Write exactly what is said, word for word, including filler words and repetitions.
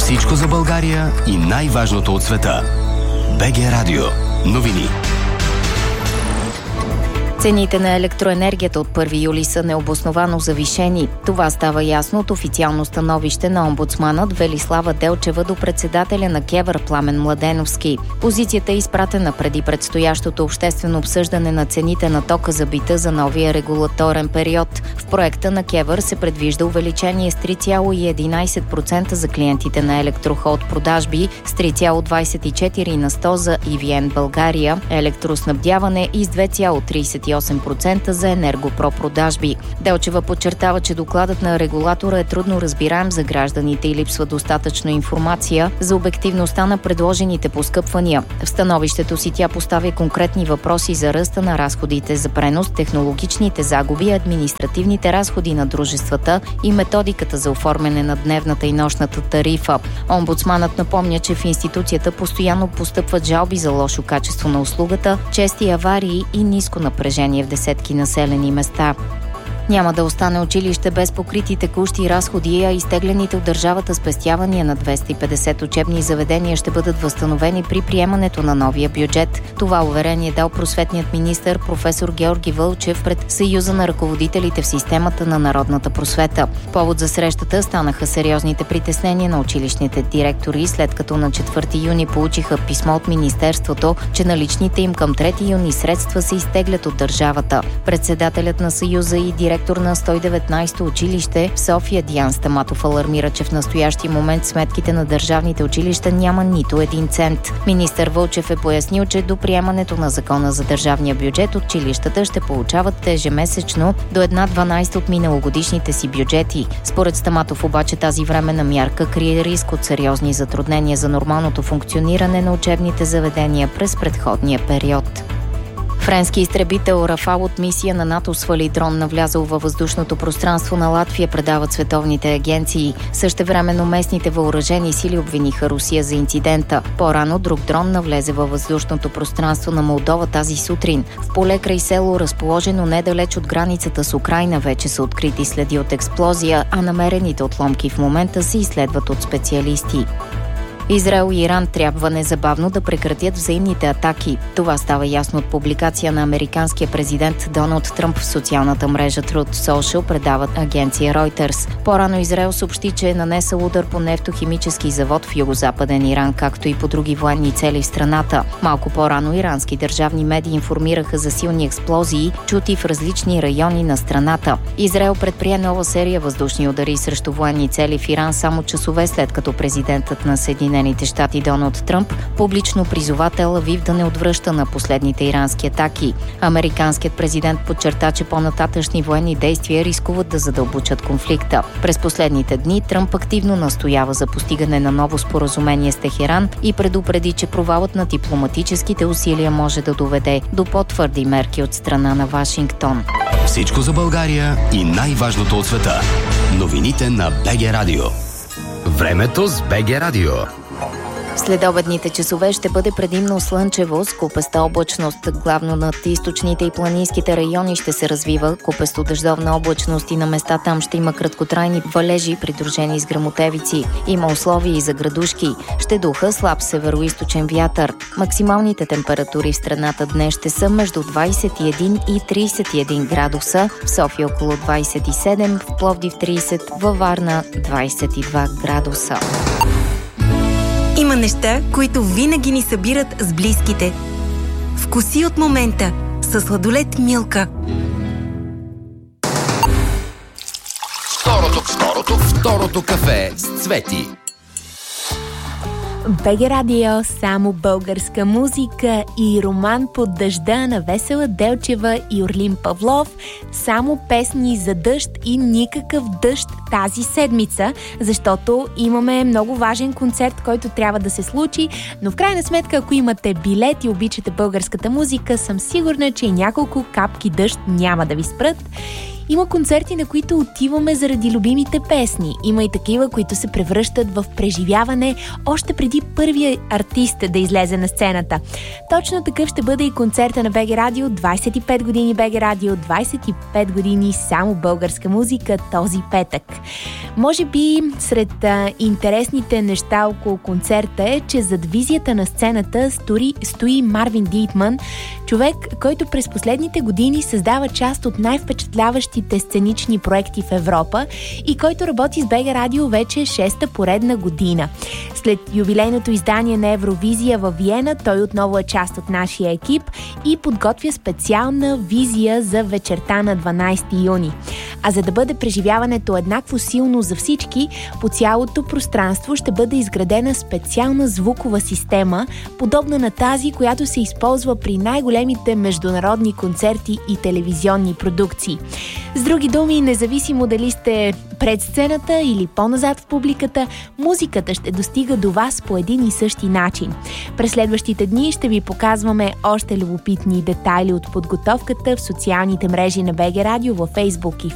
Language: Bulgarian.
Всичко за България и най-важното от света. БГ Радио. Новини. Цените на електроенергията от първи юли са необосновано завишени. Това става ясно от официално становище на омбудсманът Велислава Делчева до председателя на КЕВР Пламен Младеновски. Позицията е изпратена преди предстоящото обществено обсъждане на цените на тока за бита за новия регулаторен период. В проекта на КЕВР се предвижда увеличение с три цяло единайсет процента за клиентите на Електроход продажби, с три цяло двайсет и четири на сто за И Ви Ен България, електроснабдяване и с две цяло трийсет и осем процента за Енергопро продажби. Делчева подчертава, че докладът на регулатора е трудно разбираем за гражданите и липсва достатъчно информация за обективността на предложените поскъпвания. В становището си тя поставя конкретни въпроси за ръста на разходите за пренос, технологичните загуби, административните разходи на дружествата и методиката за оформяне на дневната и нощната тарифа. Омбудсманът напомня, че в институцията постоянно постъпват жалби за лошо качество на услугата, чести аварии и ниско напрежение в десетки населени места. Няма да остане училище без покрити текущи разходи, а изтеглените от държавата спестявания на двеста и петдесет учебни заведения ще бъдат възстановени при приемането на новия бюджет. Това уверение дал просветният министър професор Георги Вълчев пред Съюза на ръководителите в системата на народната просвета. Повод за срещата станаха сериозните притеснения на училищните директори, след като на четвърти юни получиха писмо от министерството, че наличните им към трети юни средства се изтеглят от държавата. Председателят на Съюза и директор Директор на сто и деветнайсето училище в София Диан Стаматов алармира, че в настоящия момент сметките на държавните училища няма нито един цент. Министър Вълчев е пояснил, че до приемането на закона за държавния бюджет училищата ще получават ежемесечно до една дванайста от миналогодишните си бюджети. Според Стаматов обаче тази временна мярка крие риск от сериозни затруднения за нормалното функциониране на учебните заведения през предходния период. Френски изтребител Рафал от мисия на НАТО свали дрон, навлязъл във въздушното пространство на Латвия, предават световните агенции. Същевременно местните въоръжени сили обвиниха Русия за инцидента. По-рано друг дрон навлезе във въздушното пространство на Молдова тази сутрин. В поле край село, разположено недалеч от границата с Украйна, вече са открити следи от експлозия, а намерените отломки в момента се изследват от специалисти. Израел и Иран трябва незабавно да прекратят взаимните атаки. Това става ясно от публикация на американския президент Доналд Тръмп в социалната мрежа Truth Social, предават агенция Reuters. По-рано Израел съобщи, че е нанесъл удар по нефтохимически завод в югозападен Иран, както и по други военни цели в страната. Малко по-рано ирански държавни медии информираха за силни експлозии, чути в различни райони на страната. Израел предприе нова серия въздушни удари срещу военни цели в Иран само часове след като президентът на Съединените щати Доналд Тръмп публично призова Тел Авив да не отвръща на последните ирански атаки. Американският президент подчерта, че по-нататъшни военни действия рискуват да задълбочат конфликта. През последните дни Тръмп активно настоява за постигане на ново споразумение с Техеран и предупреди, че провалът на дипломатическите усилия може да доведе до по-твърди мерки от страна на Вашингтон. Всичко за България и най-важното от света. Новините на БГ Радио. Времето с БГ Радио. Следобедните часове ще бъде предимно слънчево с купеста облачност. Главно над източните и планинските райони ще се развива купесто дъждовна облачност и на места там ще има краткотрайни валежи, придружени с гръмотевици. Има условия и за градушки. Ще духа слаб североизточен вятър. Максималните температури в страната днес ще са между двайсет и един и трийсет и един градуса, в София около двайсет и седем, в Пловдив трийсет, във Варна двайсет и два градуса. Има неща, които винаги ни събират с близките. Вкуси от момента със сладолед Милка. Второто, второто, второто кафе с Цвети. БГ Радио, само българска музика и роман под дъжда на Весела Делчева и Орлин Павлов. Само песни за дъжд и никакъв дъжд тази седмица, защото имаме много важен концерт, който трябва да се случи, но в крайна сметка, ако имате билет и обичате българската музика, съм сигурна, че няколко капки дъжд няма да ви спрат. Има концерти, на които отиваме заради любимите песни. Има и такива, които се превръщат в преживяване още преди първия артист да излезе на сцената. Точно такъв ще бъде и концерта на БГ Радио. двайсет и пет години БГ Радио, двайсет и пет години само българска музика този петък. Може би сред а, интересните неща около концерта е, че зад визията на сцената стои, стои Марвин Дитман, човек, който през последните години създава част от най-впечатляващите сценични проекти в Европа и който работи с БГ Радио вече шеста поредна година. След юбилейното издание на Евровизия във Виена, той отново е част от нашия екип и подготвя специална визия за вечерта на дванайсети юни. А за да бъде преживяването еднакво силно за всички, по цялото пространство ще бъде изградена специална звукова система, подобна на тази, която се използва при най-големите международни концерти и телевизионни продукции. С други думи, независимо дали сте пред сцената или по-назад в публиката, музиката ще достига до вас по един и същи начин. През следващите дни ще ви показваме още любопитни детайли от подготовката в социалните мрежи на БГ Радио във Фейсбук и